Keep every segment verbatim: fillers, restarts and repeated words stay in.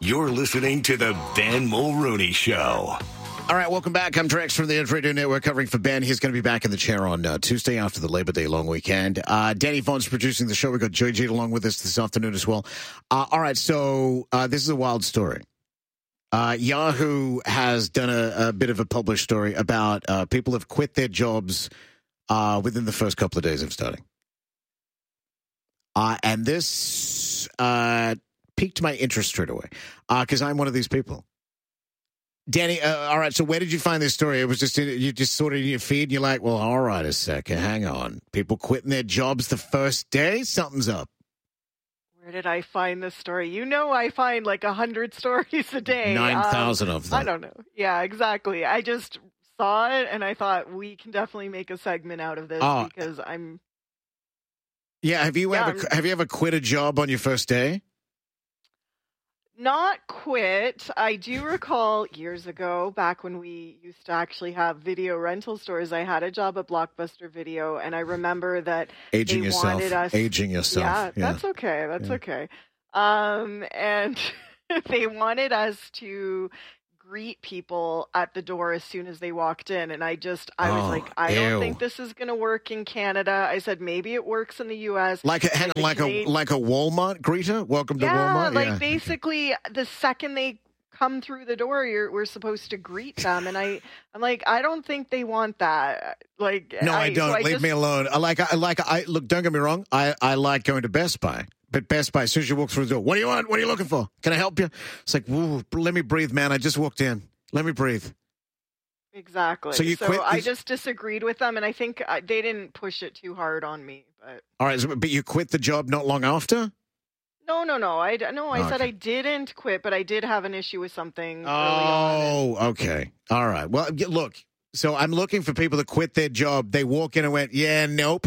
You're listening to the Ben Mulrooney Show. All right, welcome back. I'm Drex from the Edge Radio Network covering for Ben. He's going to be back in the chair on uh, Tuesday after the Labor Day long weekend. Uh, Danny Vaughn's producing the show. We've got Joy G along with us this afternoon as well. Uh, all right, so uh, this is a wild story. Uh, Yahoo has done a, a bit of a published story about uh, people have quit their jobs uh, within the first couple of days of starting. Uh, and this uh, piqued my interest straight away because uh, I'm one of these people. Danny, uh, all right, so where did you find this story? It was just, in, you just saw it in your feed and you're like, well, all right a second, hang on. People quitting their jobs the first day? Something's up. Where did I find this story? You know I find like a hundred stories a day. nine thousand um, of them. I don't know. Yeah, exactly. I just saw it and I thought we can definitely make a segment out of this oh. because I'm... Yeah, have you, yeah, ever, I'm... have you ever quit a job on your first day? Not quit. I do recall years ago, back when we used to actually have video rental stores, I had a job at Blockbuster Video, and I remember that Aging they yourself. wanted us... Aging yourself. Yeah, yeah. that's okay. That's yeah. okay. Um, and they wanted us to greet people at the door as soon as they walked in. And I just, I was oh, like, I ew. don't think this is going to work in Canada. I said, maybe it works in the U S. Like a, hang on, like Canadian... a like a Walmart greeter? Welcome to yeah, Walmart? Like yeah, like basically the second they come through the door, you're, we're supposed to greet them. And I, I'm like, I don't think they want that. Like, no, I, I don't. So I Leave just... me alone. I like, I like, I look, don't get me wrong. I, I like going to Best Buy. But Best Buy, as soon as you walk through the door, what do you want? What are you looking for? Can I help you? It's like, woo, let me breathe, man. I just walked in. Let me breathe. Exactly. So you so quit? I just disagreed with them, and I think I, they didn't push it too hard on me. But all right, but you quit the job not long after? No, no, no. I no. I oh, said okay. I didn't quit, but I did have an issue with something. Oh, early on. okay. All right. Well, look. So I'm looking for people to quit their job. They walk in and went, yeah, nope.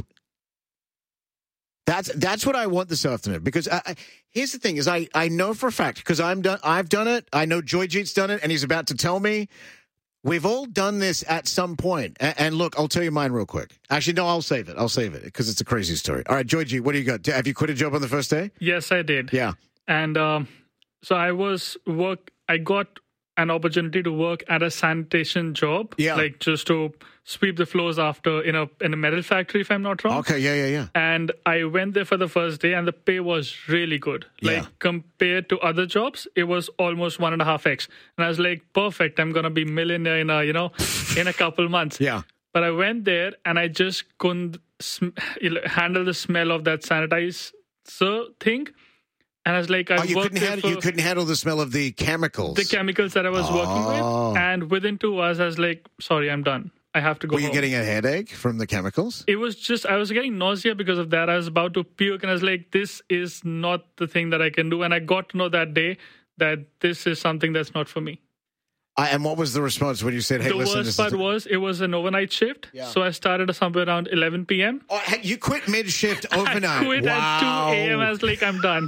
That's that's what I want this afternoon because I, I, here's the thing: is I, I know for a fact because I'm done. I've done it. I know Joyjeet's done it, and he's about to tell me. We've all done this at some point. And, and look, I'll tell you mine real quick. Actually, no, I'll save it. I'll save it because it's a crazy story. All right, Joyjeet, what do you got? Have you quit a job on the first day? Yes, I did. Yeah. And um, so I was work. I got an opportunity to work at a sanitation job. Yeah. Like just to sweep the floors after in a in a metal factory, if I'm not wrong. Okay. Yeah. Yeah. Yeah. And I went there for the first day, and the pay was really good. Yeah. Like compared to other jobs, it was almost one and a half x. And I was like, perfect. I'm gonna be millionaire in a you know in a couple months. Yeah. But I went there, and I just couldn't sm- handle the smell of that sanitizer thing. And I was like, I oh, you worked couldn't, there handle, for you couldn't handle the smell of the chemicals. the chemicals that I was oh. working with. And within two hours, I was like, sorry, I'm done. I have to go Were you home. getting a headache from the chemicals? It was just, I was getting nausea because of that. I was about to puke, and I was like, this is not the thing that I can do. And I got to know that day that this is something that's not for me. I, and what was the response when you said, hey, the listen. The worst part was, it was an overnight shift. Yeah. So I started somewhere around eleven p.m. Oh, you quit mid-shift overnight? I quit wow. at two a.m. I was like, I'm done.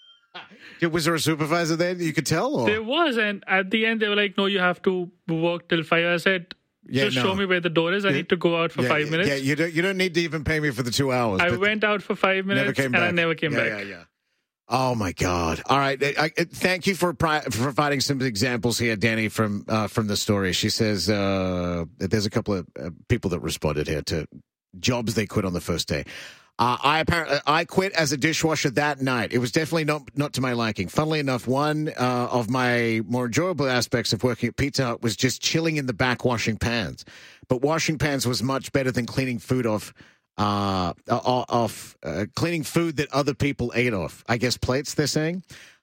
Was there a supervisor there that you could tell? Or? There was, and at the end, they were like, no, you have to work till five. I said, yeah, just no. show me where the door is. I yeah. need to go out for yeah, five yeah, minutes. Yeah, you don't, you don't need to even pay me for the two hours. I went out for five minutes, never came and back. I never came yeah, back. Yeah, yeah. Oh, my God. All right. I, I, thank you for, pri- for providing some examples here, Danny, from uh, from the story. She says uh, that there's a couple of uh, people that responded here to jobs they quit on the first day. Uh, I apparently I quit as a dishwasher that night. It was definitely not not to my liking. Funnily enough, one uh, of my more enjoyable aspects of working at Pizza Hut was just chilling in the back washing pans. But washing pans was much better than cleaning food off, uh, off uh, cleaning food that other people ate off. I guess plates. They're saying.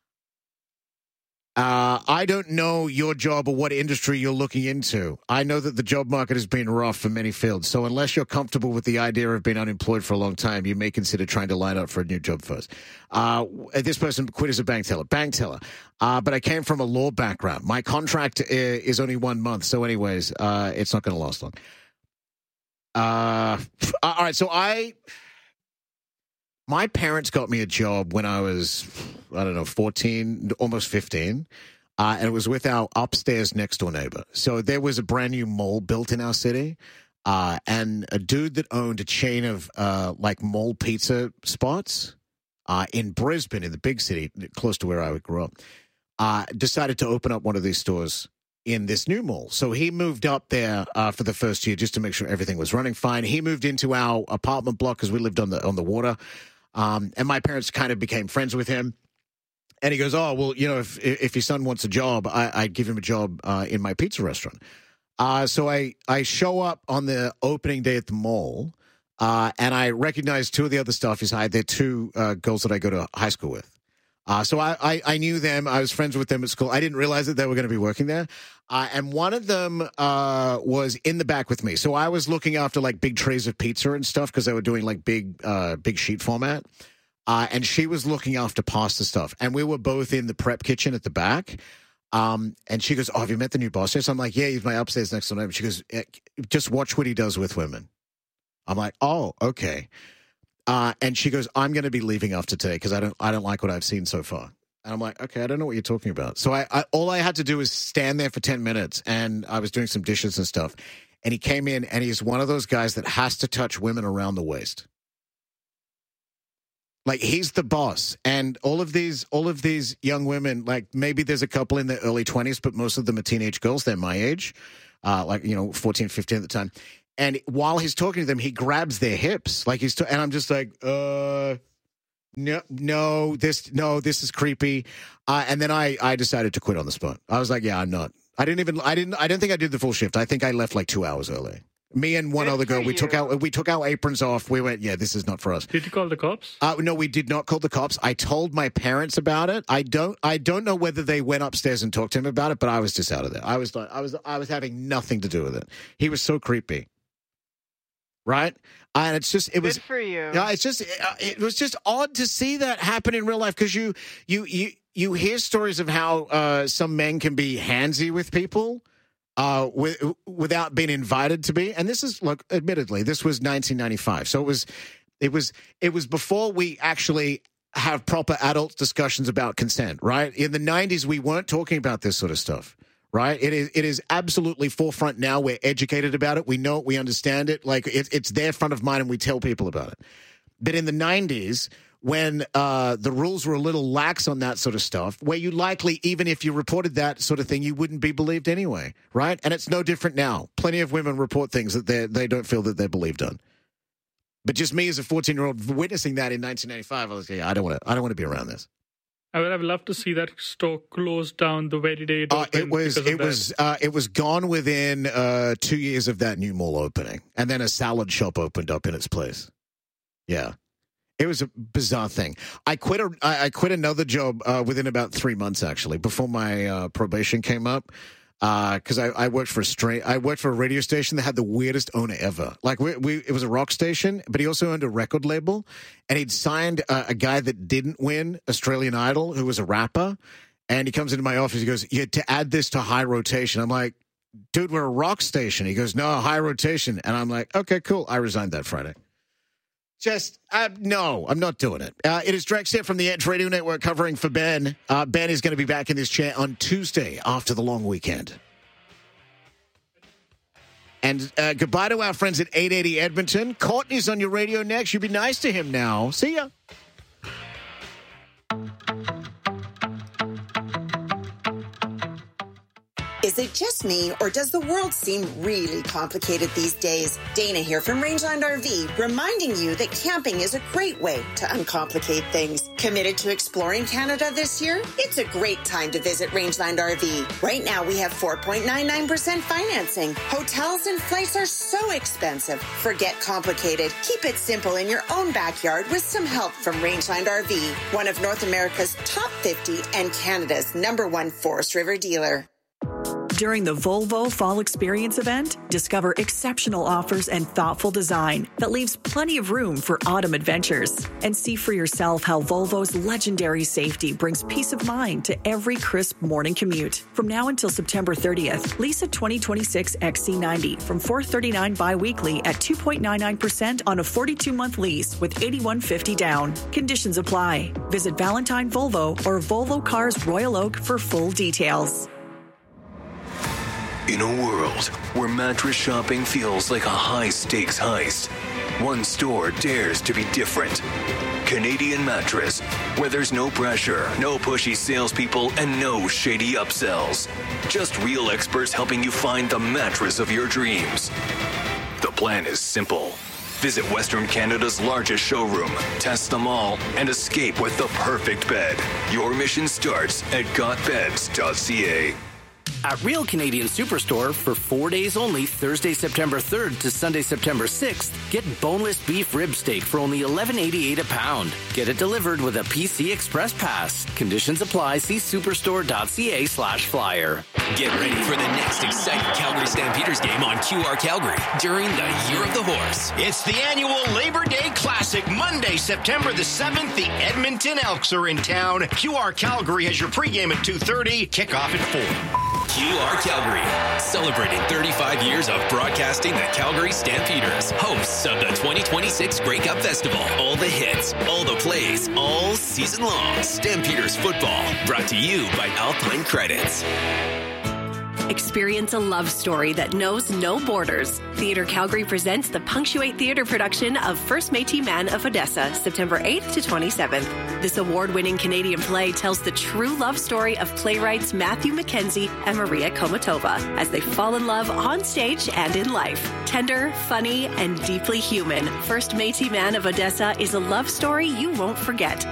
Uh, I don't know your job or what industry you're looking into. I know that the job market has been rough for many fields. So unless you're comfortable with the idea of being unemployed for a long time, you may consider trying to line up for a new job first. Uh, this person quit as a bank teller. Bank teller. Uh, but I came from a law background. My contract is only one month. So anyways, uh, it's not going to last long. Uh, all right. So I... My parents got me a job when I was, I don't know, fourteen, almost fifteen, uh, and it was with our upstairs next door neighbor. So there was a brand new mall built in our city, uh, and a dude that owned a chain of uh, like mall pizza spots uh, in Brisbane, in the big city, close to where I grew up. uh, decided to open up one of these stores in this new mall. So he moved up there uh, for the first year just to make sure everything was running fine. He moved into our apartment block because we lived on the on the water. Um, and my parents kind of became friends with him. And he goes, oh, well, you know, if if your son wants a job, I, I'd give him a job uh, in my pizza restaurant. Uh, so I, I show up on the opening day at the mall, uh, and I recognize two of the other staff he's hired. They're two uh, girls that I go to high school with. Uh, so I, I, I knew them. I was friends with them at school. I didn't realize that they were going to be working there. Uh, and one of them uh, was in the back with me. So I was looking after like big trays of pizza and stuff because they were doing like big uh, big sheet format. Uh, and she was looking after pasta stuff. And we were both in the prep kitchen at the back. Um, and she goes, oh, have you met the new boss yet? So I'm like, yeah, he's my upstairs next door neighbor. She goes, just watch what he does with women. I'm like, oh, okay. Uh, and she goes, I'm going to be leaving after today because I don't, I don't like what I've seen so far. And I'm like, okay, I don't know what you're talking about. So I, I, all I had to do was stand there for ten minutes, and I was doing some dishes and stuff. And he came in, and he's one of those guys that has to touch women around the waist. Like, he's the boss. And all of these, all of these young women, like maybe there's a couple in their early twenties, but most of them are teenage girls. They're my age, uh, like, you know, fourteen, fifteen at the time. And while he's talking to them, he grabs their hips. Like he's, t- and I'm just like, uh, no, no, this, no, this is creepy. Uh, and then I, I decided to quit on the spot. I was like, yeah, I'm not. I didn't even, I didn't, I don't think I did the full shift. I think I left like two hours early. Me and one Good other girl, for we you. took out, we took our aprons off. We went, yeah, this is not for us. Did you call the cops? Uh, no, we did not call the cops. I told my parents about it. I don't, I don't know whether they went upstairs and talked to him about it, but I was just out of there. I was, I was, I was having nothing to do with it. He was so creepy. Right? And it's just, it was, Good for you. yeah, it's just, it, it was just odd to see that happen in real life because you, you, you, you hear stories of how uh, some men can be handsy with people uh, with, without being invited to be. And this is, look, admittedly, this was nineteen ninety-five. So it was, it was, it was before we actually have proper adult discussions about consent, right? In the nineties, we weren't talking about this sort of stuff. Right? It is it is absolutely forefront now. We're educated about it. We know it. We understand it. Like, it, it's there front of mind, and we tell people about it. But in the nineties, when uh, the rules were a little lax on that sort of stuff, where you likely, even if you reported that sort of thing, you wouldn't be believed anyway, right? And it's no different now. Plenty of women report things that they they don't feel that they're believed on. But just me as a fourteen-year-old witnessing that in nineteen ninety-five, I was like, yeah, I don't want to. I don't want to be around this. I would have loved to see that store closed down the very day it Uh, opened. it was because of it that. was uh, it was gone within uh, two years of that new mall opening, and then a salad shop opened up in its place. Yeah, it was a bizarre thing. I quit a I I quit another job uh, within about three months actually before my uh, probation came up. Because uh, I, I worked for a straight, I worked for a radio station that had the weirdest owner ever. Like we, we, it was a rock station, but he also owned a record label, and he'd signed a, a guy that didn't win Australian Idol, who was a rapper. And he comes into my office. He goes, "You had to add this to high rotation." I'm like, "Dude, we're a rock station." He goes, "No, high rotation." And I'm like, "Okay, cool." I resigned that Friday. Just, uh, no, I'm not doing it. Uh, it is Drex here from the Edge Radio Network covering for Ben. Uh, Ben is going to be back in this chair on Tuesday after the long weekend. And uh, goodbye to our friends at eight eighty Edmonton. Courtney's on your radio next. You be nice to him now. See ya. Is it just me, or does the world seem really complicated these days? Dana here from Rangeland R V, reminding you that camping is a great way to uncomplicate things. Committed to exploring Canada this year? It's a great time to visit Rangeland R V. Right now, we have four point nine nine percent financing. Hotels and flights are so expensive. Forget complicated. Keep it simple in your own backyard with some help from Rangeland R V, one of North America's top fifty and Canada's number one Forest River dealer. During the Volvo Fall Experience event, discover exceptional offers and thoughtful design that leaves plenty of room for autumn adventures. And see for yourself how Volvo's legendary safety brings peace of mind to every crisp morning commute. From now until September thirtieth, lease a twenty twenty-six X C ninety from four hundred thirty-nine dollars bi-weekly at two point nine nine percent on a forty-two month lease with eighty-one fifty down. Conditions apply. Visit Valentine Volvo or Volvo Cars Royal Oak for full details. In a world where mattress shopping feels like a high-stakes heist, one store dares to be different. Canadian Mattress, where there's no pressure, no pushy salespeople, and no shady upsells. Just real experts helping you find the mattress of your dreams. The plan is simple. Visit Western Canada's largest showroom, test them all, and escape with the perfect bed. Your mission starts at got beds dot c a. At Real Canadian Superstore, for four days only, Thursday, September third to Sunday, September sixth, get boneless beef rib steak for only eleven eighty-eight a pound. Get it delivered with a P C Express Pass. Conditions apply. See superstore.ca slash flyer. Get ready for the next exciting Calgary Stampeders game on Q R Calgary during the Year of the Horse. It's the annual Labor Day Classic, Monday, September the seventh. The Edmonton Elks are in town. Q R Calgary has your pregame at two thirty, kickoff at four. Q R Calgary, celebrating thirty-five years of broadcasting the Calgary Stampeders, hosts of the twenty twenty-six Grey Cup Festival. All the hits, all the plays, all season long. Stampeders football, brought to you by Alpine Credits. Experience a love story that knows no borders. Theatre Calgary presents the Punctuate Theatre production of First Métis Man of Odessa, September eighth to twenty-seventh. This award-winning Canadian play tells the true love story of playwrights Matthew Mackenzie and Maria Komatova as they fall in love on stage and in life. Tender, funny, and deeply human, First Métis Man of Odessa is a love story you won't forget.